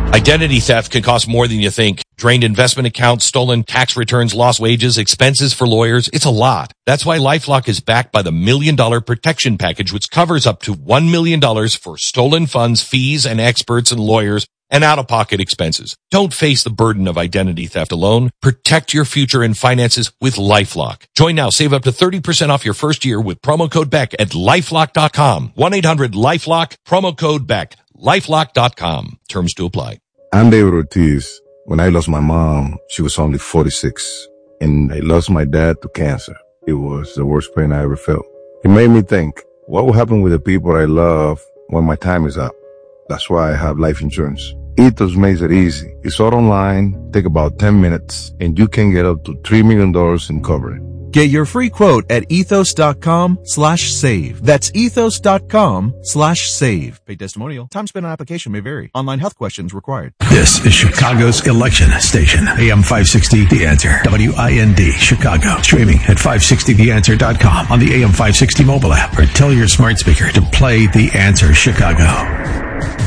Identity theft can cost more than you think. Drained investment accounts, stolen tax returns, lost wages, expenses for lawyers. It's a lot. That's why LifeLock is backed by the $1 Million Protection Package, which covers up to $1 million for stolen funds, fees, and experts and lawyers, and out-of-pocket expenses. Don't face the burden of identity theft alone. Protect your future and finances with LifeLock. Join now. Save up to 30% off your first year with promo code Beck at LifeLock.com. 1-800-LifeLock, promo code Beck. LifeLock.com. Terms to apply. I'm David Ortiz. When I lost my mom, she was only 46, and I lost my dad to cancer. It was the worst pain I ever felt. It made me think, what will happen with the people I love when my time is up? That's why I have life insurance. Ethos makes it easy. It's all online, take about 10 minutes, and you can get up to $3 million in coverage. Get your free quote at ethos.com/save. That's ethos.com/save. Paid testimonial. Time spent on application may vary. Online health questions required. This is Chicago's election station. AM 560 The Answer. WIND Chicago. Streaming at 560theanswer.com on the AM 560 mobile app, or tell your smart speaker to play The Answer Chicago.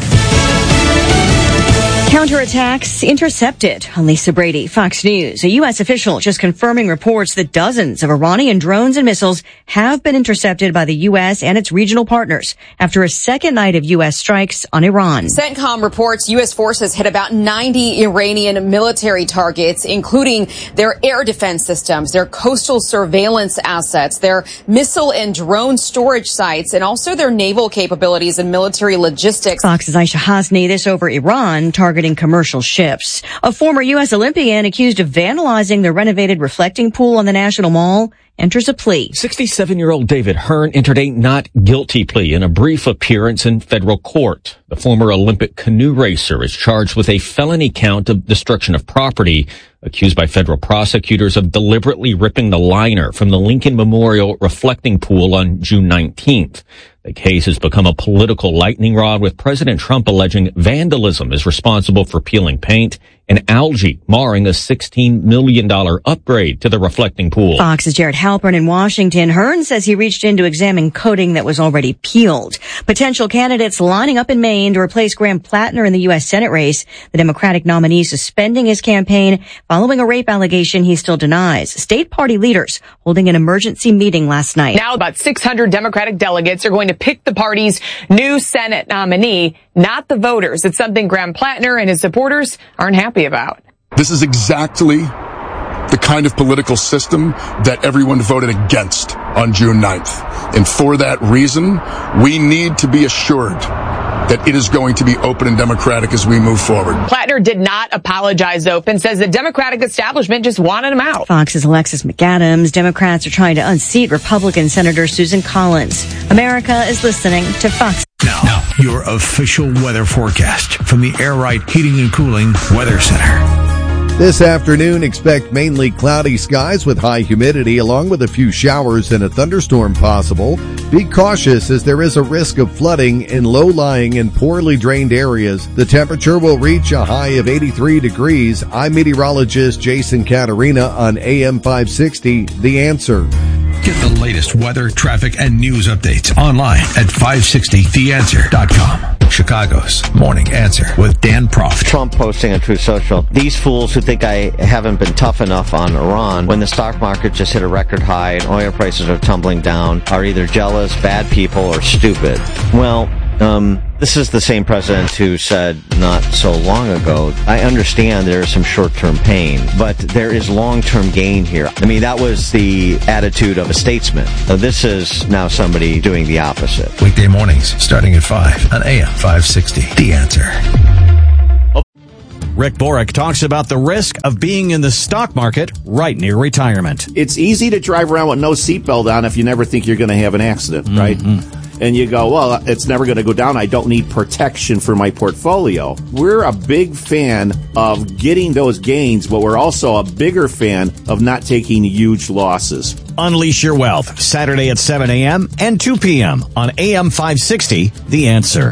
Counterattacks intercepted. I'm Lisa Brady, Fox News. A U.S. official just confirming reports that dozens of Iranian drones and missiles have been intercepted by the U.S. and its regional partners after a second night of U.S. strikes on Iran. CENTCOM reports U.S. forces hit about 90 Iranian military targets, including their air defense systems, their coastal surveillance assets, their missile and drone storage sites, and also their naval capabilities and military logistics. Fox's Aisha Hasni, this over Iran targeting commercial ships. A former U.S. Olympian accused of vandalizing the renovated reflecting pool on the National Mall enters a plea. 67-year-old David Hearn entered a not guilty plea in a brief appearance in federal court. The former Olympic canoe racer is charged with a felony count of destruction of property, accused by federal prosecutors of deliberately ripping the liner from the Lincoln Memorial reflecting pool on June 19th. The case has become a political lightning rod, with President Trump alleging vandalism is responsible for peeling paint and algae marring a $16 million upgrade to the reflecting pool. Fox's Jared Halpern in Washington. Hearn says he reached in to examine coating that was already peeled. Potential candidates lining up in Maine to replace Graham Plattner in the U.S. Senate race. The Democratic nominee suspending his campaign following a rape allegation he still denies. State party leaders holding an emergency meeting last night. Now about 600 Democratic delegates are going to pick the party's new Senate nominee, not the voters. It's something Graham Plattner and his supporters aren't happy about. This is exactly the kind of political system that everyone voted against on June 9th. And for that reason, we need to be assured that it is going to be open and democratic as we move forward. Plattner did not apologize, though, and says the Democratic establishment just wanted him out. Fox's Alexis McAdams. Democrats are trying to unseat Republican Senator Susan Collins. America is listening to Fox. Now, your official weather forecast from the Air Right Heating and Cooling Weather Center. This afternoon, expect mainly cloudy skies with high humidity, along with a few showers and a thunderstorm possible. Be cautious, as there is a risk of flooding in low-lying and poorly drained areas. The temperature will reach a high of 83 degrees. I'm meteorologist Jason Caterina on AM 560, The Answer. Get the latest weather, traffic, and news updates online at 560theanswer.com. Chicago's Morning Answer with Dan Proft. Trump posting on Truth Social, these fools who think I haven't been tough enough on Iran when the stock market just hit a record high and oil prices are tumbling down are either jealous, bad people, or stupid. Well, this is the same president who said not so long ago, I understand there is some short-term pain, but there is long-term gain here. I mean, that was the attitude of a statesman. This is now somebody doing the opposite. Weekday mornings starting at 5 on AM 560. The Answer. Rick Borick talks about the risk of being in the stock market right near retirement. It's easy to drive around with no seatbelt on if you never think you're going to have an accident, right? And you go, well, it's never going to go down. I don't need protection for my portfolio. We're a big fan of getting those gains, but we're also a bigger fan of not taking huge losses. Unleash your wealth, Saturday at 7 a.m. and 2 p.m. on AM 560, The Answer.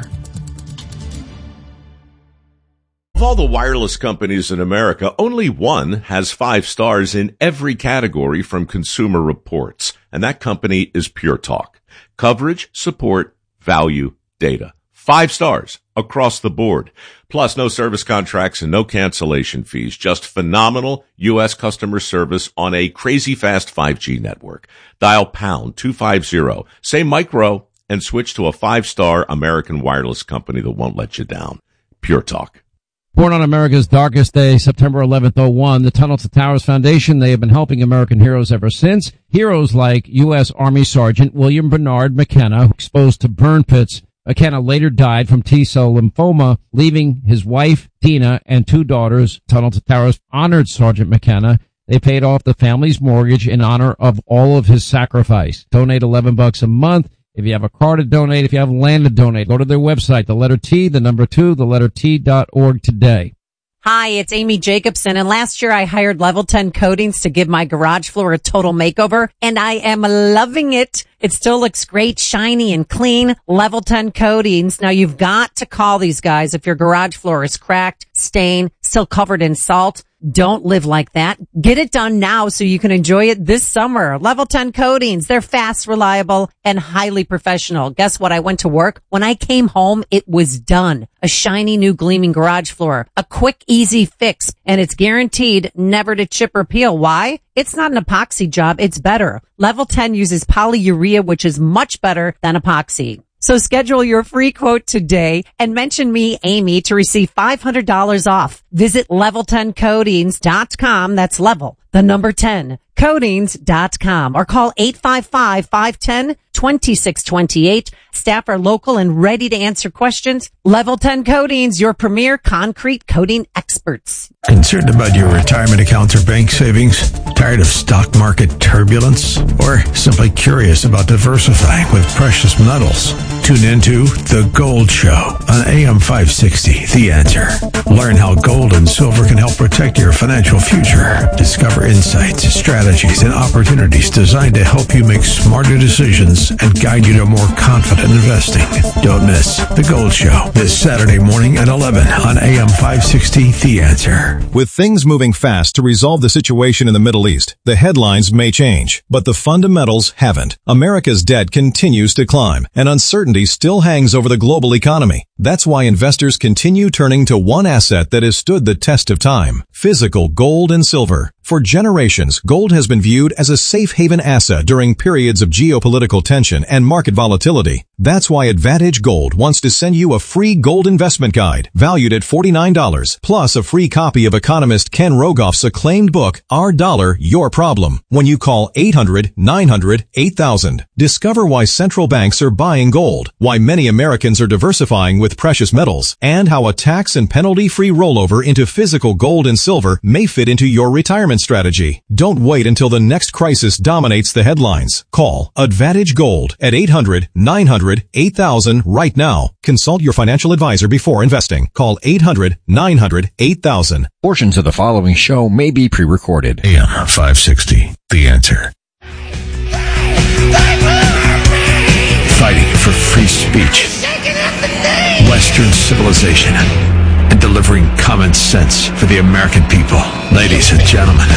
Of all the wireless companies in America, only one has 5 stars in every category from Consumer Reports, and that company is Pure Talk. Coverage, support, value, data. 5 stars across the board. Plus, no service contracts and no cancellation fees. Just phenomenal U.S. customer service on a crazy fast 5G network. Dial pound 250, say micro, and switch to a 5-star American wireless company that won't let you down. Pure Talk. Born on America's darkest day, September 11th, 01, the Tunnel to Towers Foundation, they have been helping American heroes ever since. Heroes like U.S. Army Sergeant William Bernard McKenna, exposed to burn pits. McKenna later died from T-cell lymphoma, leaving his wife, Tina, and 2 daughters. Tunnel to Towers honored Sergeant McKenna. They paid off the family's mortgage in honor of all of his sacrifice. Donate $11 a month. If you have a car to donate, if you have land to donate, go to their website, the letter T, the number 2, the letter T.org today. Hi, it's Amy Jacobson, and last year I hired Level 10 Coatings to give my garage floor a total makeover, and I am loving it. It still looks great, shiny and clean. Level 10 Coatings. Now you've got to call these guys if your garage floor is cracked, stained, still covered in salt. Don't live like that. Get it done now so you can enjoy it this summer. Level 10 Coatings. They're fast, reliable, and highly professional. Guess what? I went to work. When I came home, it was done. A shiny new gleaming garage floor. A quick, easy fix. And it's guaranteed never to chip or peel. Why? It's not an epoxy job. It's better. Level 10 uses polyurea, which is much better than epoxy. So schedule your free quote today and mention me, Amy, to receive $500 off. Visit level10coatings.com. That's level, the number 10, coatings.com, or call 855-510-2628. Staff are local and ready to answer questions. Level 10 Coatings, your premier concrete coating experts. Concerned about your retirement accounts or bank savings? Tired of stock market turbulence? Or simply curious about diversifying with precious metals? Tune into The Gold Show on AM 560, The Answer. Learn how gold and silver can help protect your financial future. Discover insights, strategies, and opportunities designed to help you make smarter decisions and guide you to more confident investing. Don't miss The Gold Show this Saturday morning at 11 on AM 560, The Answer. With things moving fast to resolve the situation in the Middle East, the headlines may change, but the fundamentals haven't. America's debt continues to climb, and uncertainty still hangs over the global economy. That's why investors continue turning to one asset that has stood the test of time: physical gold and silver. For generations, gold has been viewed as a safe haven asset during periods of geopolitical tension and market volatility. That's why Advantage Gold wants to send you a free gold investment guide valued at $49, plus a free copy of economist Ken Rogoff's acclaimed book, Our Dollar, Your Problem, when you call 800-900-8000. Discover why central banks are buying gold, why many Americans are diversifying with precious metals, and how a tax and penalty-free rollover into physical gold and silver may fit into your retirement strategy. Don't wait until the next crisis dominates the headlines. Call Advantage Gold at 800-900-8000 right now. Consult your financial advisor before investing. Call 800-900-8000. Portions of the following show may be pre-recorded. AM 560, The Answer. Fighting for free speech, Western civilization, and delivering common sense for the American people. Ladies and gentlemen,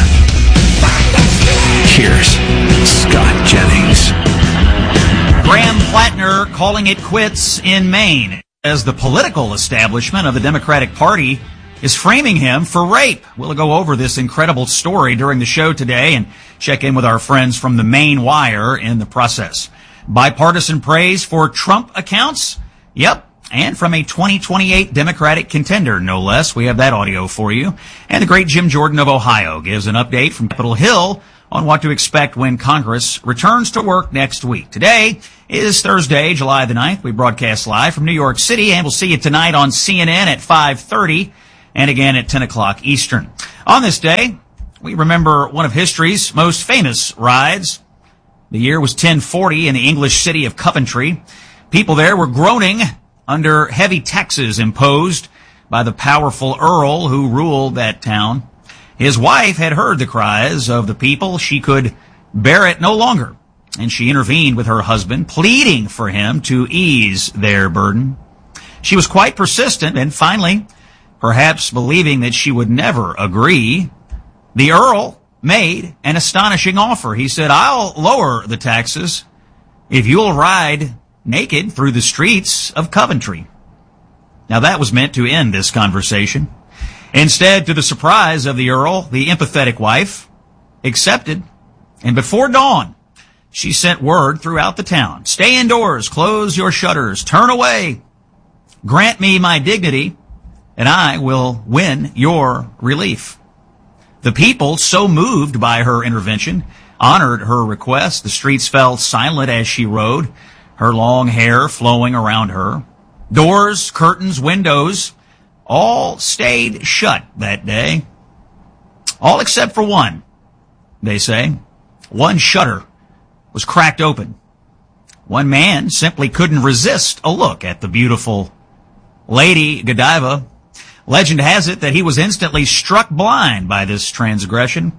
here's Scott Jennings. Graham Plattner calling it quits in Maine as the political establishment of the Democratic Party is framing him for rape. We'll go over this incredible story during the show today and check in with our friends from the Maine Wire in the process. Bipartisan praise for Trump accounts? Yep. And from a 2028 Democratic contender, no less. We have that audio for you. And the great Jim Jordan of Ohio gives an update from Capitol Hill on what to expect when Congress returns to work next week. Today is Thursday, July the 9th. We broadcast live from New York City, and we'll see you tonight on CNN at 5:30 and again at 10 o'clock Eastern. On this day, we remember one of history's most famous rides. The year was 1040 in the English city of Coventry. People there were groaning under heavy taxes imposed by the powerful Earl who ruled that town. His wife had heard the cries of the people. She could bear it no longer, and she intervened with her husband, pleading for him to ease their burden. She was quite persistent, and finally, perhaps believing that she would never agree, the Earl made an astonishing offer. He said, "I'll lower the taxes if you'll ride naked through the streets of Coventry." Now that was meant to end this conversation. Instead, to the surprise of the Earl, the empathetic wife accepted, and before dawn, she sent word throughout the town, stay indoors, close your shutters, turn away, grant me my dignity, and I will win your relief. The people, so moved by her intervention, honored her request. The streets fell silent as she rode, her long hair flowing around her. Doors, curtains, windows, all stayed shut that day. All except for one, they say. One shutter was cracked open. One man simply couldn't resist a look at the beautiful Lady Godiva. Legend has it that he was instantly struck blind by this transgression.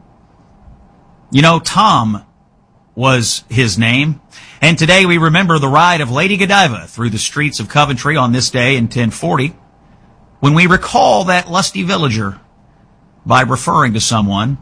You know, Tom was his name. And today we remember the ride of Lady Godiva through the streets of Coventry on this day in 1040, when we recall that lusty villager by referring to someone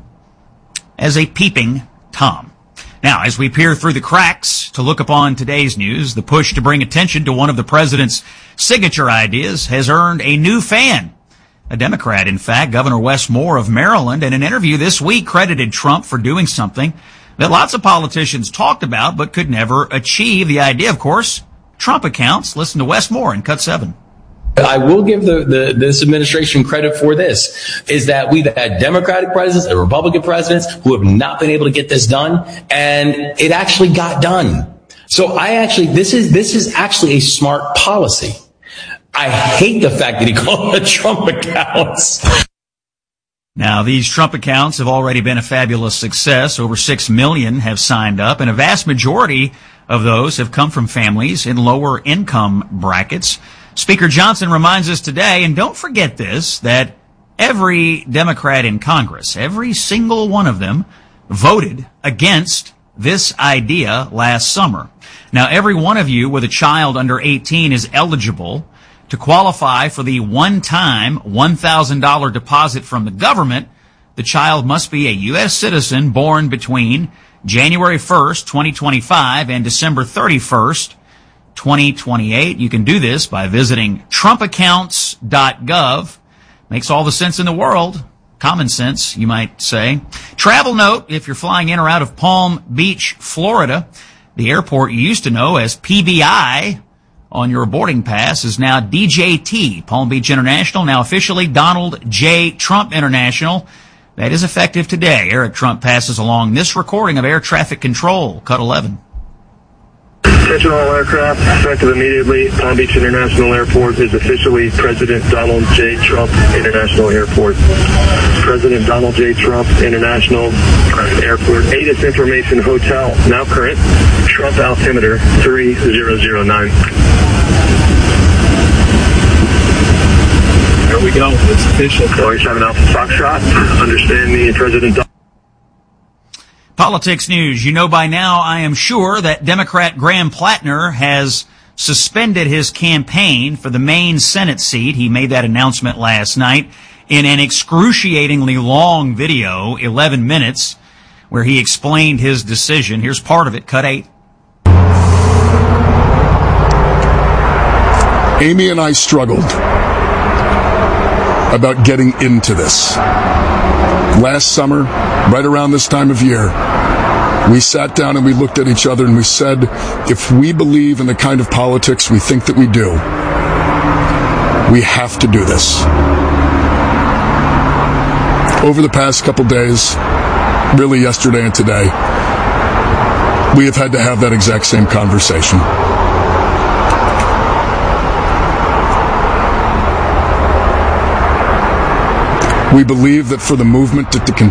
as a peeping Tom. Now, as we peer through the cracks to look upon today's news, the push to bring attention to one of the president's signature ideas has earned a new fan. A Democrat, in fact, Governor Wes Moore of Maryland, in an interview this week credited Trump for doing something that lots of politicians talked about but could never achieve. The idea, of course, Trump accounts. Listen to Wes Moore in Cut 7. I will give this administration credit for this, is that we've had Democratic presidents and Republican presidents who have not been able to get this done, and it actually got done. So this is actually a smart policy. I hate the fact that he called it Trump accounts. Now, these Trump accounts have already been a fabulous success. Over 6 million have signed up, and a vast majority of those have come from families in lower income brackets. Speaker Johnson reminds us today, and don't forget this, that every Democrat in Congress, every single one of them, voted against this idea last summer. Now, every one of you with a child under 18 is eligible to qualify for the one-time $1,000 deposit from the government. The child must be a U.S. citizen born between January 1st, 2025 and December 31st, 2028. You can do this by visiting trumpaccounts.gov. Makes all the sense in the world. Common sense, you might say. Travel note, if you're flying in or out of Palm Beach, Florida, the airport you used to know as PBI on your boarding pass is now DJT, Palm Beach International, now officially Donald J. Trump International. That is effective today. Eric Trump passes along this recording of air traffic control, Cut 11. Attention all aircraft, effective immediately. Palm Beach International Airport is officially President Donald J. Trump International Airport. President Donald J. Trump International Airport. ATIS Information Hotel, now current. Trump altimeter 3009. There we go. It's official. Always have an Alpha Foxtrot. Understand me, President Donald. Politics news. You know by now, I am sure, that Democrat Graham Plattner has suspended his campaign for the Maine Senate seat. He made that announcement last night in an excruciatingly long video, 11 minutes, where he explained his decision. Here's part of it, Cut 8. Amy and I struggled about getting into this. Last summer, right around this time of year, we sat down and we looked at each other and we said, if we believe in the kind of politics we think that we do, we have to do this. Over the past couple days, really yesterday and today, we have had to have that exact same conversation. We believe that for the movement to continue